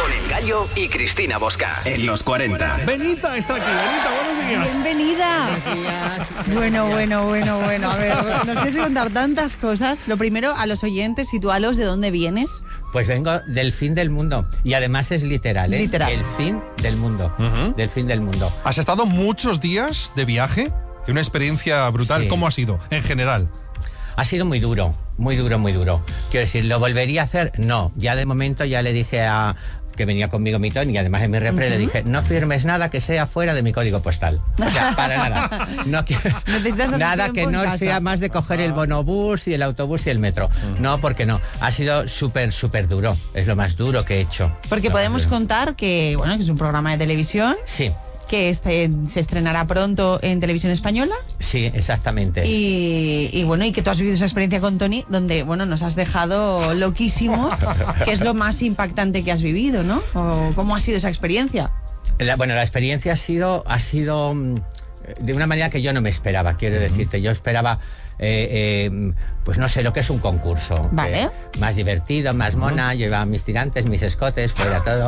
con El Gallo y Cristina Bosca. En los 40. Benita está aquí. Benita, buenos días. Bienvenida. Bueno. A ver, nos tienes que contar tantas cosas. Lo primero, a los oyentes, sitúalos de dónde vienes. Pues vengo del fin del mundo. Y además es literal, ¿eh? Literal. El fin del mundo. Del fin del mundo. ¿Has estado muchos días de viaje? Una experiencia brutal. Sí. ¿Cómo ha sido, en general? Ha sido muy duro. Quiero decir, ¿lo volvería a hacer? No. Ya de momento ya le dije a... que venía conmigo mi Tony, y además en mi repre le dije, no firmes nada que sea fuera de mi código postal. O sea, para nada. No nada que no sea más de coger el bonobús y el autobús y el metro. No, porque no. Ha sido súper duro. Es lo más duro que he hecho. Porque podemos contar que, bueno, que es un programa de televisión. Sí. Que se estrenará pronto en Televisión Española. Sí, exactamente. Y bueno, y que tú has vivido esa experiencia con Tony, donde, bueno, nos has dejado loquísimos, que es lo más impactante que has vivido, ¿no? ¿O cómo ha sido esa experiencia? La experiencia ha sido de una manera que yo no me esperaba, quiero decirte. Yo esperaba, pues no sé, lo que es un concurso. Vale. Más divertido, más mona, yo llevaba mis tirantes, mis escotes, fuera todo.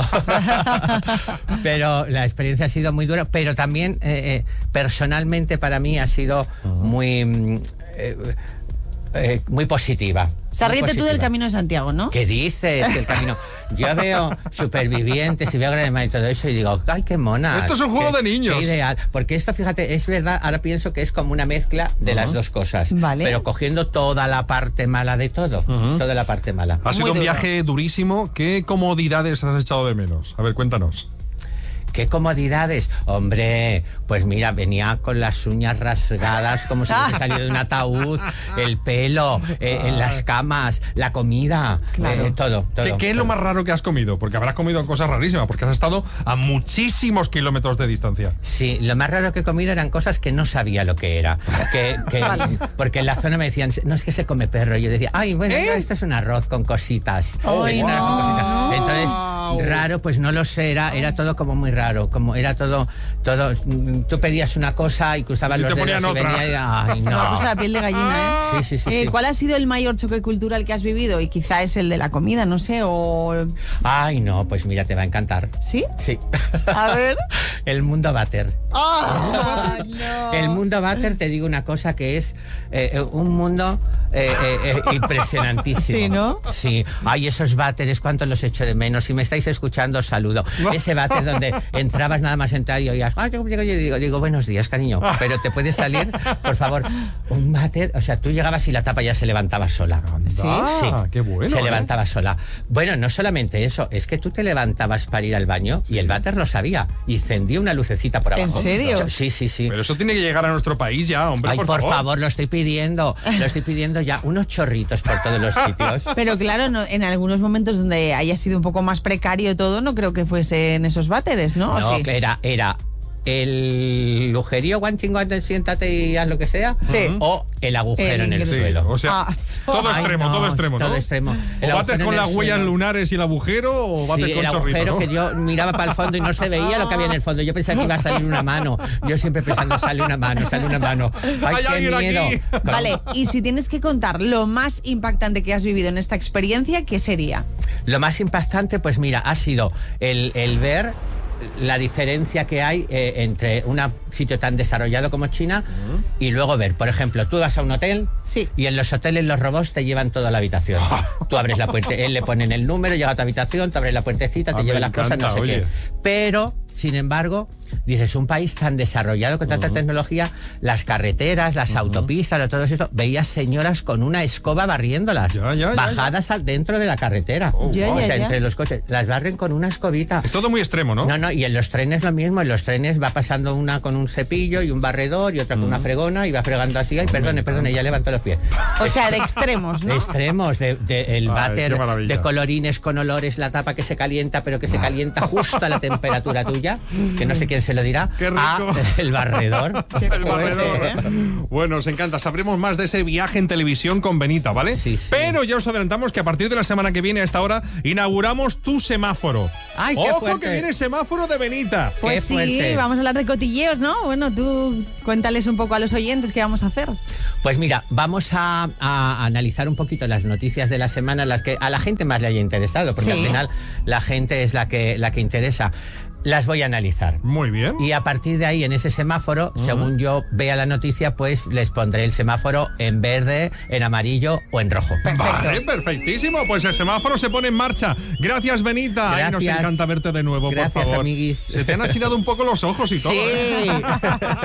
Pero la experiencia ha sido muy dura, pero también personalmente para mí ha sido muy positiva. O sea, ríete tú del Camino de Santiago, ¿no? ¿Qué dices? El camino. Yo veo Supervivientes y veo Gran Hermano y todo eso y digo, ¡ay, qué mona! Esto es un juego de niños. Qué ideal. Porque esto, fíjate, es verdad, ahora pienso que es como una mezcla de las dos cosas. Vale. Pero cogiendo toda la parte mala de todo. Toda la parte mala. Ha sido un viaje durísimo. ¿Qué comodidades has echado de menos? A ver, cuéntanos. ¿Qué comodidades? Hombre, pues mira, venía con las uñas rasgadas como si hubiese salido de un ataúd, el pelo, en las camas, la comida, Claro. todo. ¿Qué es lo más raro que has comido? Porque habrás comido cosas rarísimas, porque has estado a muchísimos kilómetros de distancia. Sí, lo más raro que he comido eran cosas que no sabía lo que era. Porque en la zona me decían, no, es que se come perro. Y yo decía, ay, bueno, no, esto es un arroz con cositas. Ay, Es un arroz con no. cositas. Entonces, raro, pues no lo sé, era todo como muy raro. Como era todo, tú pedías una cosa y cruzabas Y los te dedos ponían y otra. venía y, ay, Se me ha puesto no. la piel de gallina, ¿eh? Sí. ¿Cuál ha sido el mayor choque cultural que has vivido? Y quizá es el de la comida, no sé, o... Ay, no, pues mira, te va a encantar. ¿Sí? Sí. A ver. El mundo váter. ¡Ah! No. El mundo váter, te digo una cosa que es un mundo impresionantísimo. Sí, ¿no? Sí. Ay, esos váteres, cuánto los echo de menos. Si me estáis escuchando, os saludo. Ese váter donde entrabas nada más entrar y oías, ay, yo digo, buenos días, cariño. Pero te puedes salir, por favor. Un váter, o sea, tú llegabas y la tapa ya se levantaba sola. Sí, qué bueno. Se levantaba sola. Bueno, no solamente eso, es que tú te levantabas para ir al baño y el váter lo sabía. Y encendía una lucecita por abajo. ¿En serio? Sí. Pero eso tiene que llegar a nuestro país ya, hombre, Ay, por favor, lo estoy pidiendo ya, unos chorritos por todos los sitios. Pero claro, no, en algunos momentos donde haya sido un poco más precario todo, no creo que fuesen esos váteres, ¿no? No, ¿O sí? que era el lujerío, guanchín, siéntate y haz lo que sea, Sí. o el agujero en el ingreso. suelo. O sea, Ah. todo Ay, extremo, no, todo extremo, ¿no? todo extremo. El ¿O bates agujero con en el las huellas suelo. lunares y el agujero o bates Sí, con el chorrito, agujero ¿no? que yo miraba para el fondo y no se veía lo que había en el fondo. Yo pensaba que iba a salir una mano. Yo siempre pensando, sale una mano. Ay, Hay qué alguien miedo. aquí. Vale, y si tienes que contar lo más impactante que has vivido en esta experiencia, ¿qué sería? Lo más impactante, pues mira, ha sido el ver la diferencia que hay entre un sitio tan desarrollado como China y luego ver, por ejemplo, tú vas a un hotel Sí. y en los hoteles los robots te llevan toda la habitación. Tú abres la puerta, él le ponen el número, llega a tu habitación, te abres la puertecita, te me lleva las cosas, no encanta, sé oye. qué. Pero, sin embargo, dices, un país tan desarrollado con tanta tecnología, las carreteras, las autopistas, todo eso, veías señoras con una escoba barriéndolas, Ya. bajadas dentro de la carretera. Ya, O ya, sea, ya. entre los coches, las barren con una escobita. Es todo muy extremo, ¿no? No, y en los trenes lo mismo, en los trenes va pasando una con un cepillo y un barredor y otra con una fregona y va fregando así, ay, perdone, ya levantó los pies. O sea, de extremos, ¿no? Extremos, el Ay, váter qué maravilla. de colorines con olores, la tapa que se calienta, pero que se calienta justo a la temperatura tuya, que no sé quién se lo dirá. Qué rico. El barredor. El barredor. Bueno, os encanta. Sabremos más de ese viaje en televisión con Benita, ¿vale? Sí. Pero ya os adelantamos que a partir de la semana que viene a esta hora inauguramos Tu Semáforo. ¡Ay, qué ¡Ojo fuerte! que viene semáforo de Benita! Pues Qué sí, fuerte. vamos a hablar de cotilleos, ¿no? Bueno, tú cuéntales un poco a los oyentes qué vamos a hacer. Pues mira, vamos a analizar un poquito las noticias de la semana, las que a la gente más le haya interesado, porque Sí. al final la gente es la que interesa. Las voy a analizar. Muy bien. Y a partir de ahí, en ese semáforo, según yo vea la noticia, pues les pondré el semáforo en verde, en amarillo o en rojo. Vale, perfectísimo. Pues el semáforo se pone en marcha. Gracias, Benita. Ay, nos Gracias. encanta verte de nuevo, Gracias, por favor. amiguis. Se te han achinado un poco los ojos y todo. Sí.